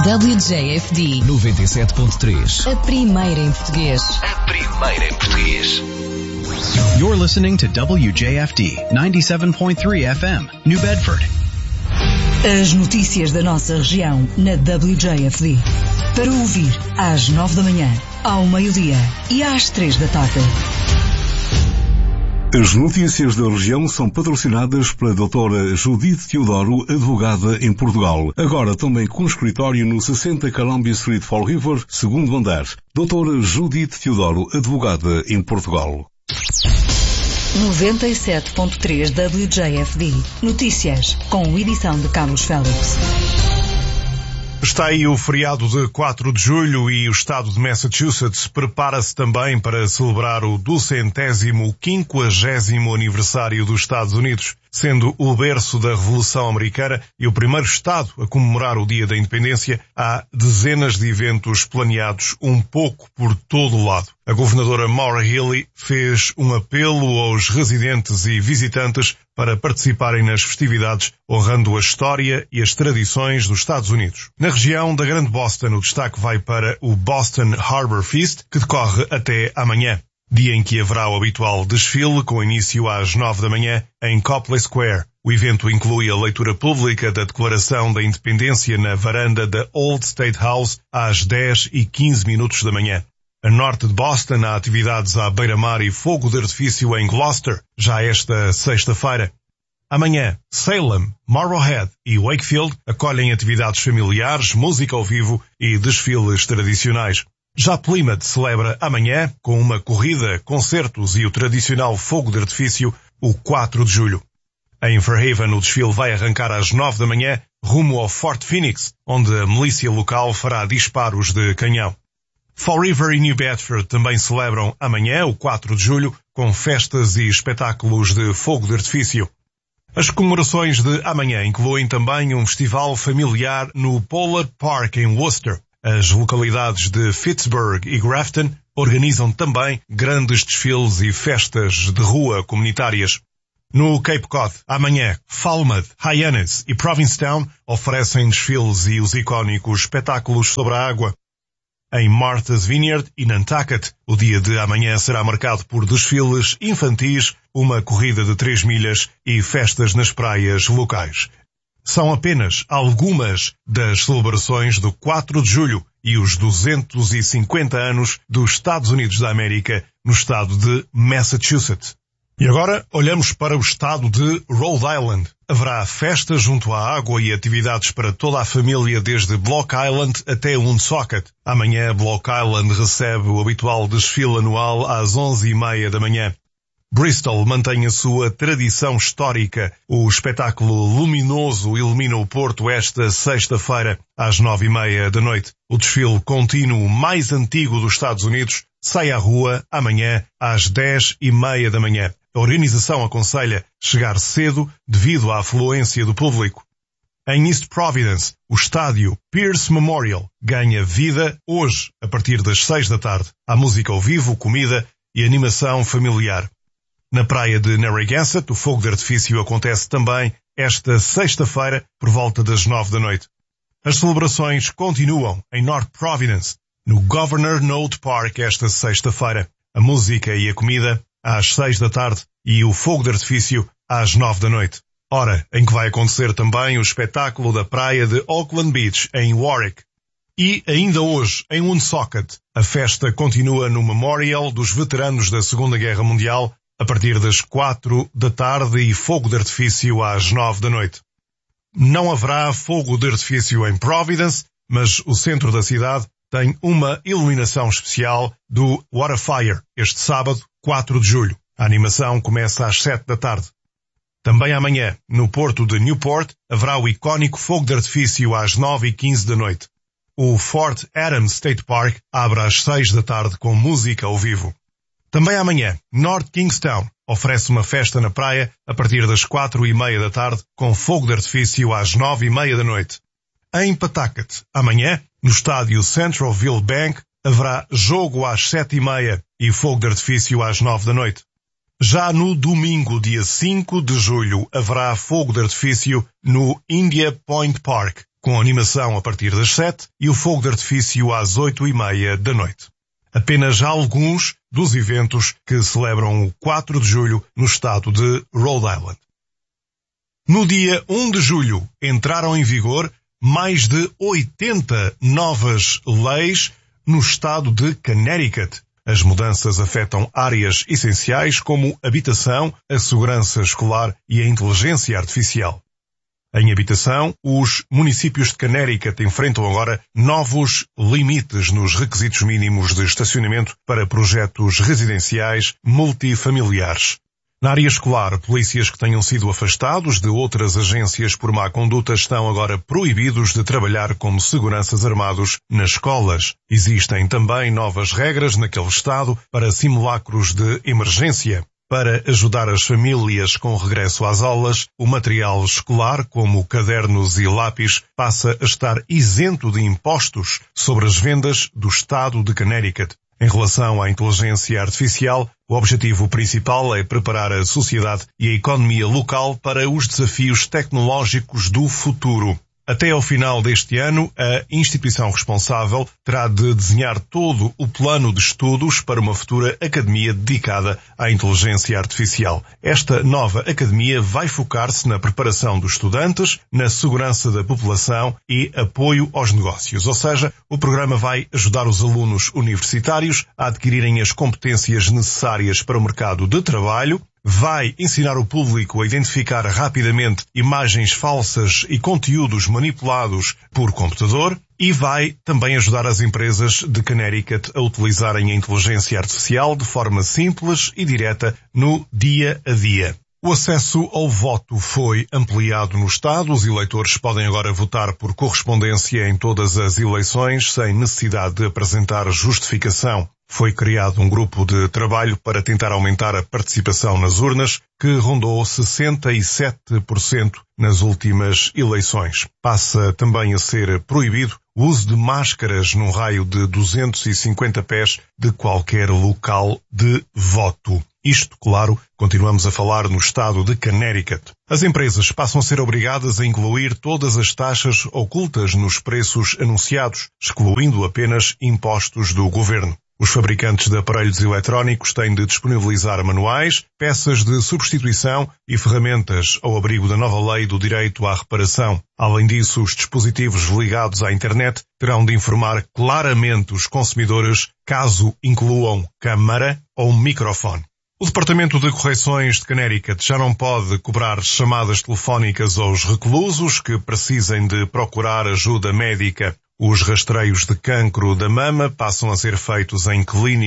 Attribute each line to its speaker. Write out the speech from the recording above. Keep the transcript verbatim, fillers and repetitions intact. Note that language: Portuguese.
Speaker 1: W J F D
Speaker 2: noventa e sete ponto três.
Speaker 1: A primeira em português.
Speaker 2: A primeira em português.
Speaker 3: You're listening to W J F D ninety-seven point three F M, New Bedford.
Speaker 4: As notícias da nossa região na W J F D. Para ouvir às nove da manhã, ao meio-dia e às três da tarde.
Speaker 5: As notícias da região são patrocinadas pela doutora Judite Teodoro, advogada em Portugal. Agora também com escritório no sessenta Columbia Street, Fall River, segundo andar. doutora Judite Teodoro, advogada em Portugal.
Speaker 4: noventa e sete ponto três W J F D. Notícias, com edição de Carlos Félix.
Speaker 6: Está aí o feriado de quatro de julho e o estado de Massachusetts prepara-se também para celebrar o duzentésimo quinquagésimo aniversário dos Estados Unidos, sendo o berço da Revolução Americana e o primeiro estado a comemorar o Dia da Independência. Há dezenas de eventos planeados um pouco por todo o lado. A governadora Maura Healey fez um apelo aos residentes e visitantes para participarem nas festividades, honrando a história e as tradições dos Estados Unidos. Na região da Grande Boston, o destaque vai para o Boston Harbor Feast, que decorre até amanhã, dia em que haverá o habitual desfile, com início às nove da manhã, em Copley Square. O evento inclui a leitura pública da Declaração da Independência na varanda da Old State House às dez e quinze minutos da manhã. A norte de Boston há atividades à beira-mar e fogo de artifício em Gloucester, já esta sexta-feira. Amanhã, Salem, Marblehead e Wakefield acolhem atividades familiares, música ao vivo e desfiles tradicionais. Já Plymouth celebra amanhã, com uma corrida, concertos e o tradicional fogo de artifício, o quatro de julho. Em Fairhaven, o desfile vai arrancar às nove da manhã, rumo ao Fort Phoenix, onde a milícia local fará disparos de canhão. Fall River e New Bedford também celebram amanhã, o quatro de julho, com festas e espetáculos de fogo de artifício. As comemorações de amanhã incluem também um festival familiar no Pollard Park, em Worcester. As localidades de Pittsburgh e Grafton organizam também grandes desfiles e festas de rua comunitárias. No Cape Cod, amanhã, Falmouth, Hyannis e Provincetown oferecem desfiles e os icónicos espetáculos sobre a água. Em Martha's Vineyard e Nantucket, o dia de amanhã será marcado por desfiles infantis, uma corrida de três milhas e festas nas praias locais. São apenas algumas das celebrações do quatro de julho e os duzentos e cinquenta anos dos Estados Unidos da América no estado de Massachusetts. E agora olhamos para o estado de Rhode Island. Haverá festas junto à água e atividades para toda a família desde Block Island até Woonsocket. Amanhã Block Island recebe o habitual desfile anual às onze e meia da manhã. Bristol mantém a sua tradição histórica. O espetáculo luminoso ilumina o Porto esta sexta-feira às nove e meia da noite. O desfile contínuo mais antigo dos Estados Unidos sai à rua amanhã às dez e meia da manhã. A organização aconselha chegar cedo devido à afluência do público. Em East Providence, o estádio Pierce Memorial ganha vida hoje, a partir das seis da tarde. Há música ao vivo, comida e animação familiar. Na praia de Narragansett, o fogo de artifício acontece também esta sexta-feira, por volta das nove da noite. As celebrações continuam em North Providence, no Governor Note Park, esta sexta-feira. A música e a comida às seis da tarde e o fogo de artifício às nove da noite. Hora em que vai acontecer também o espetáculo da praia de Oakland Beach, em Warwick. E ainda hoje, em Woonsocket, a festa continua no Memorial dos Veteranos da Segunda Guerra Mundial, a partir das quatro da tarde e fogo de artifício às nove da noite. Não haverá fogo de artifício em Providence, mas o centro da cidade tem uma iluminação especial do Waterfire, este sábado, quatro de julho. A animação começa às sete da tarde. Também amanhã, no porto de Newport, haverá o icónico fogo de artifício às nove e quinze da noite. O Fort Adams State Park abre às seis da tarde com música ao vivo. Também amanhã, North Kingstown oferece uma festa na praia a partir das quatro e meia da tarde com fogo de artifício às nove e meia da noite. Em Pawtucket, amanhã, no estádio Centralville Bank, haverá jogo às sete e meia e fogo de artifício às nove da noite. Já no domingo, dia cinco de julho, haverá fogo de artifício no India Point Park, com animação a partir das sete e o fogo de artifício às oito e meia da noite. Apenas alguns dos eventos que celebram o quatro de julho no estado de Rhode Island. No dia um de julho entraram em vigor mais de oitenta novas leis no estado de Connecticut. As mudanças afetam áreas essenciais como habitação, a segurança escolar e a inteligência artificial. Em habitação, os municípios de Connecticut enfrentam agora novos limites nos requisitos mínimos de estacionamento para projetos residenciais multifamiliares. Na área escolar, polícias que tenham sido afastados de outras agências por má conduta estão agora proibidos de trabalhar como seguranças armados nas escolas. Existem também novas regras naquele estado para simulacros de emergência. Para ajudar as famílias com o regresso às aulas, o material escolar, como cadernos e lápis, passa a estar isento de impostos sobre as vendas do estado de Connecticut. Em relação à inteligência artificial, o objetivo principal é preparar a sociedade e a economia local para os desafios tecnológicos do futuro. Até ao final deste ano, a instituição responsável terá de desenhar todo o plano de estudos para uma futura academia dedicada à inteligência artificial. Esta nova academia vai focar-se na preparação dos estudantes, na segurança da população e apoio aos negócios. Ou seja, o programa vai ajudar os alunos universitários a adquirirem as competências necessárias para o mercado de trabalho, vai ensinar o público a identificar rapidamente imagens falsas e conteúdos manipulados por computador e vai também ajudar as empresas de Connecticut a utilizarem a inteligência artificial de forma simples e direta no dia a dia. O acesso ao voto foi ampliado no estado. Os eleitores podem agora votar por correspondência em todas as eleições sem necessidade de apresentar justificação. Foi criado um grupo de trabalho para tentar aumentar a participação nas urnas, que rondou sessenta e sete por cento nas últimas eleições. Passa também a ser proibido o uso de máscaras num raio de duzentos e cinquenta pés de qualquer local de voto. Isto, claro, continuamos a falar no estado de Connecticut. As empresas passam a ser obrigadas a incluir todas as taxas ocultas nos preços anunciados, excluindo apenas impostos do governo. Os fabricantes de aparelhos eletrónicos têm de disponibilizar manuais, peças de substituição e ferramentas ao abrigo da nova lei do direito à reparação. Além disso, os dispositivos ligados à internet terão de informar claramente os consumidores caso incluam câmara ou microfone. O Departamento de Correições de Connecticut já não pode cobrar chamadas telefónicas aos reclusos que precisem de procurar ajuda médica. Os rastreios de cancro da mama passam a ser feitos em clínicas